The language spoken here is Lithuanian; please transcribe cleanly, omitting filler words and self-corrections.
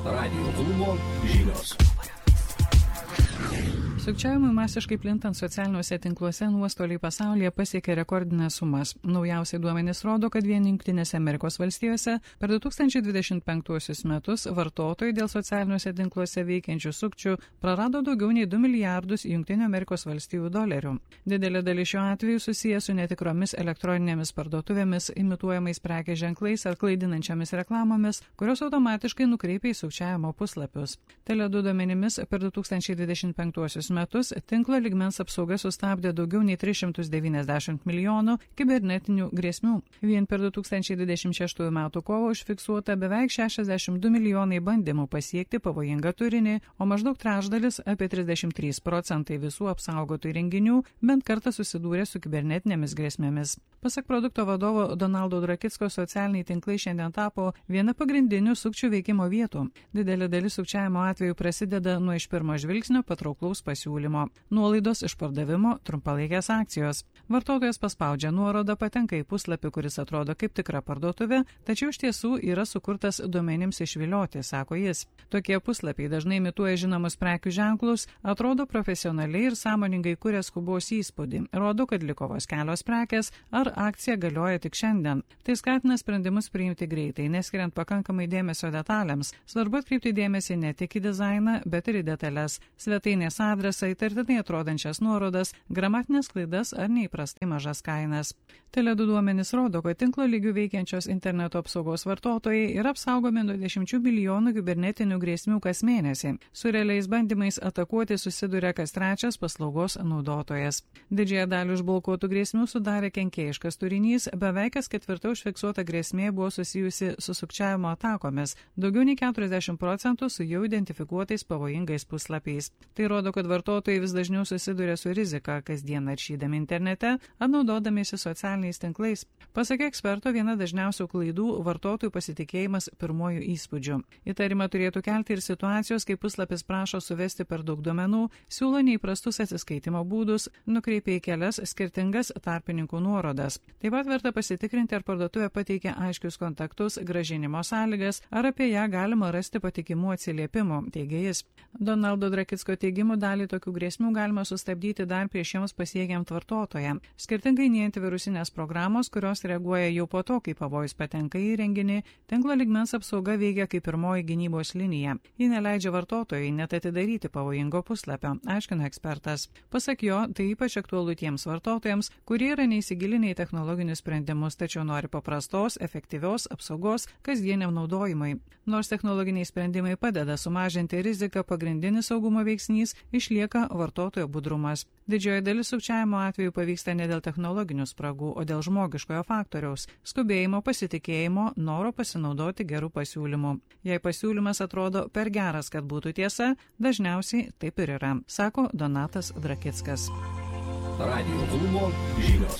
Radijo klubo žinios. Sukčiavimui masiškai plintant socialiniuose tinkluose nuostoliai pasaulyje pasiekė rekordinės sumas. Naujausiai duomenys rodo, kad vien Jungtinėse Amerikos valstijose per 2025 metus vartotojai dėl socialiniuose tinkluose veikiančių sukčių prarado daugiau nei 2 milijardus Jungtinių Amerikos valstijų dolerių. Didelė dalis šiuo atveju susijęs su netikromis elektroninėmis parduotuvėmis, imituojamais prekės ženklais ar klaidinančiamis reklamomis, kurios automatiškai nukreipia į sukčiavimo puslapius. Tele2 duomenimis per 2025 metus tinklo lygmens apsauga sustabdė daugiau nei 390 milijonų kibernetinių grėsmių. Vien per 2026 metų kovą užfiksuota beveik 62 milijonai bandymų pasiekti pavojingą turinį, o maždaug trečdalis, apie 33% visų apsaugotų įrenginių, bent kartą susidūrė su kibernetinėmis grėsmėmis. Pasak produkto vadovo Donaldo Drakicko, socialiniai tinklai šiandien tapo viena pagrindinių sukčių veikimo vietų. Didelė dalis sukčiavimo atveju prasideda nuo iš pirmo žvilgsnio patrauklaus pasiūlymo, nuolaidos išpardavimo, trumpalaikės akcijos. Vartotojas paspaudžia nuorodą, patenka į puslapį, kuris atrodo kaip tikra parduotuvė, tačiau iš tiesų yra sukurtas duomenims išvilioti, sako jis. Tokie puslapiai dažnai imituoja žinomus prekių ženklus, atrodo profesionaliai ir sąmoningai kuria skubos įspūdį, rodo, kad liko vos kelios prekės ar akcija galioja tik šiandien. Tai skatina sprendimus priimti greitai, neskiriant pakankamai dėmesio detalėms. Svarbu atkreipti dėmesį ne tik į dizainą, bet ir į detalės, svetainės adresą, įtartinai atrodančias nuorodas, gramatinės klaidas ar neįprastai mažas kainas. Tele2 duomenys rodo, kad tinklo lygių veikiančios interneto apsaugos vartotojai yra apsaugomi nuo 10 milijonų kibernetinių grėsmių kas mėnesį. Su realiais bandymais atakuoti susiduria kas trečias paslaugos naudotojas. Didžiąją dalį užblokuotų grėsmių sudarė kenkėjiškas turinys, beveik kas ketvirta užfiksuota grėsmė buvo susijusi su sukčiavimo atakomis, daugiau nei 40% su jau identifikuotais pavojingais puslapiais. Tai rodo, kad vartotojai vis dažniau susiduria su rizika, kasdien naršydami internete ar naudodamiesi socialiniais tinklais. Pasak eksperto, viena dažniausių klaidų vartotojų pasitikėjimas pirmojų įspūdžių. Įtarimą turėtų kelti ir situacijos, kai puslapis prašo suvesti per daug duomenų, siūlo neįprastus atsiskaitimo būdus, nukreipia į kelias skirtingas tarpininkų nuorodas. Taip pat verta pasitikrinti, ar parduotuvė pateikia aiškius kontaktus, grąžinimo sąlygas, ar apie ją galima rasti patikimų atsiliepimų, teigia jis. Donaldo Drakicko teigimu, dalį tokių grėsmių galima sustabdyti dar prieš jiems pasiekiant vartotoją. Skirtingai nei antivirusinės programos, kurios reaguoja jau po to, kai pavojus patenka į įrenginį, tinklo lygmens apsauga veikia kaip pirmoji gynybos linija. Ji neleidžia vartotojai net atidaryti pavojingo puslapio, aiškina ekspertas. Pasak jo, tai ypač aktualu tiems vartotojams, kurie yra neįsigilinę į technologinius sprendimus, tačiau nori paprastos, efektyvios apsaugos kasdieniam naudojimui. Nors technologiniai sprendimai padeda sumažinti riziką, pagrindinis saugumo veiksnys išlieka vartotojo budrumas. Didžioji dalis sukčiavimo atveju pavyksta ne dėl technologinių spragų, o dėl žmogiškojo faktoriaus – skubėjimo, pasitikėjimo, noro pasinaudoti gerų pasiūlymų. Jei pasiūlymas atrodo per geras, kad būtų tiesa, dažniausiai taip ir yra, sako Donatas Drakickas. Radijo klubo žinios.